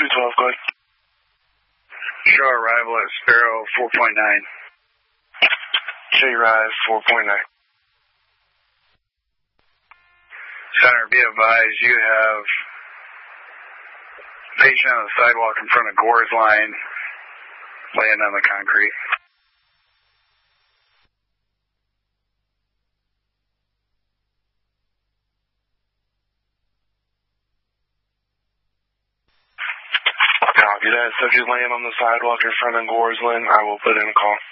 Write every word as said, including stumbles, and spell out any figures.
two twelve, go ahead. Show arrival at Sparrow four point nine. J-Rise four point nine. Center, be advised, you have patient on the sidewalk in front of Gore's line, laying on the concrete. Copy that. Subject laying on the sidewalk in front of Gore's line. I will put in a call.